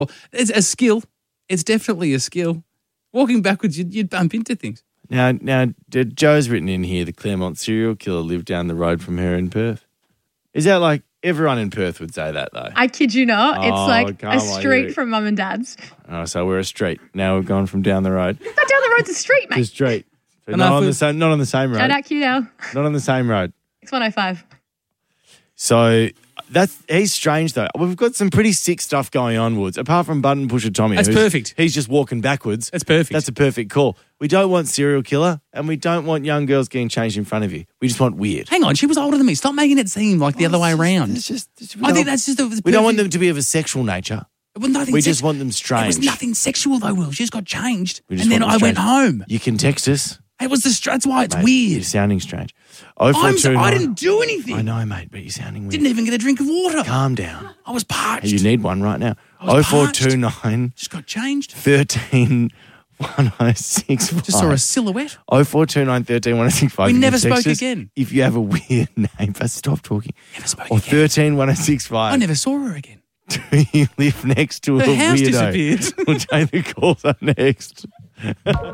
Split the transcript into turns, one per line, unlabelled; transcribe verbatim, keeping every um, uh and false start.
It's a skill. It's definitely a skill. Walking backwards, you'd, you'd bump into things.
Now, now, did- Joe's written in here, the Claremont serial killer lived down the road from her in Perth. Is that like everyone in Perth would say that though?
I kid you not.
Oh,
It's like
come
a
on,
street
you-
from mum and dad's.
Oh, so we're a street. Now we've gone from down the road
Not down the road's a street,
to
mate.
street. But
And
not
I
on, the
thought-
same, not on the same road.
Shout out Q now.
Not on the same road.
It's one oh five.
So that's he's strange though. We've got some pretty sick stuff going on, Woods. Apart from Button Pusher Tommy,
That's
who's-
perfect.
He's just walking backwards.
That's perfect.
That's a perfect call. We don't want serial killer, and we don't want young girls getting changed in front of you. We just want weird.
Hang on, she was older than me. Stop making it seem like the other way around.
It's just, it's- we
I think
don't-
that's just a,
we don't want them to be of a sexual nature.
Well, nothing
We
sex-
just want them
It
strange.
was nothing sexual though, Will. She just got changed,
We just
and then
want
I
them
went
strange.
home.
You can text us.
It was the. str- That's why it's
Mate, You're
weird.
sounding strange. Oh four
I'm.
two
So, I
nine.
didn't do anything.
I know, mate, but you're sounding weird.
Didn't even get a drink of water.
Calm down.
I was parched.
You need one right now.
I
Oh
was
four two nine
Just got changed.
thirteen one oh six five.
Just saw a silhouette.
Oh four two nine thirteen one oh six five.
We
You can
never
text
spoke
us
again.
If you have a weird name, but stop talking.
Never spoke
Or
again.
thirteen one oh six five.
I never saw her again.
Do you live next to
Her
a
house
weirdo?
disappeared.
We'll take the calls up next.